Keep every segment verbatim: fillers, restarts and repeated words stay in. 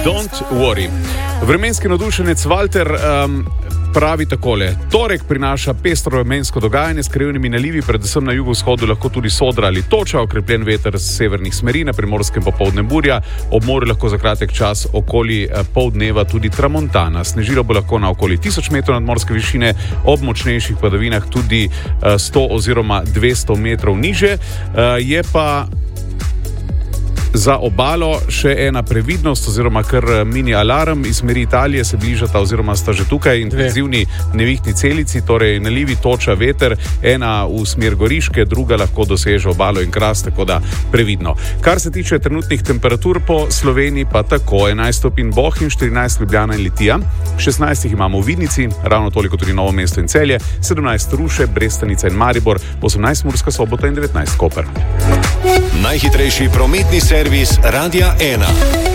Don't worry. Vremenski navdušenec Walter um, pravi takole. Torek prinaša pestro vremensko dogajanje s krivnimi nalivi, predvsem na jugovzhodu lahko tudi sodra ali toča, okrepljen veter z severnih smeri, na Primorskem popoldne burja, ob morju lahko za kratek čas okoli pol dneva tudi tramontana. Snežilo bo lahko na okoli tisoč metrov nadmorske višine, ob močnejših padavinah tudi sto oziroma dvesto metrov niže. Je pa za obalo še ena previdnost oziroma kar mini alarm. Iz smeri Italije se bližata oziroma sta že tukaj intenzivni nevihtni celici, torej nalivi, toča, veter, ena v smer Goriške, druga lahko doseže obalo in Kras, tako da previdno. Kar se tiče trenutnih temperatur po Sloveniji, pa tako enajst stopinj Bohinj, štirinajst Ljubljana in Litija, šestnajst jih imamo v Vidnici, ravno toliko tudi Novo mesto in Celje, sedemnajst Ruše, Brestanica in Maribor, osemnajst Murska Sobota in devetnajst Koper. Najhitrejši prometni servis Radia ena.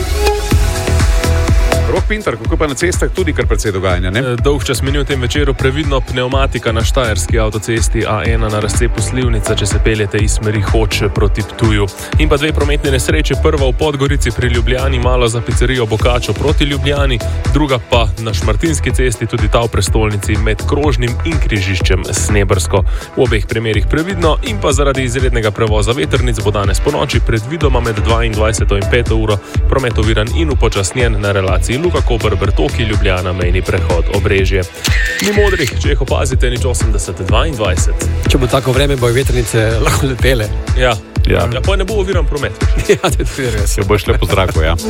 Rok Pintar, kako pa na cestah tudi kar precej dogajanja, ne? Dolg čas meni v tem večeru, previdno pneumatika na štajerski avtocesti A ena na razcepu Slivnica, če se peljete iz smeri Hoče proti Ptuju. In pa dve prometne nesreče, prva v Podgorici pri Ljubljani, malo za pizzerijo Bokačo proti Ljubljani, druga pa na Šmartinski cesti, tudi ta v prestolnici med Krožnim in križiščem Snebersko. V obeh primerih previdno in pa zaradi izrednega prevoza vetrnic bo danes ponoči predvidoma med dvaindvajseto in peto uro promet oviran in upočasnjen na relaciji Luka Koper, Bertoki, Ljubljana, mejni prehod Obrežje. Ni modrih, če jih opazite, nič osemdeset dvaindvajset. Če bo tako vreme, bojo vetrnice lahko letele. Ja, Ja. ja pa ne bo oviran promet. Ja, to je res. Se boš le po zraku, ja.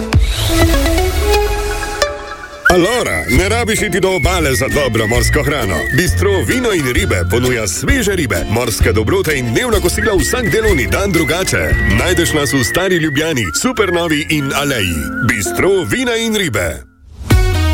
Alora, ne rabiš iti do obale za dobro morsko hrano. Bistro Vino in ribe ponuja sveže ribe, morske dobrote in dnevna kosila vsak delovni dan drugače. Najdeš nas v Stari Ljubljani, Supernovi in Aleji. Bistro Vina in ribe.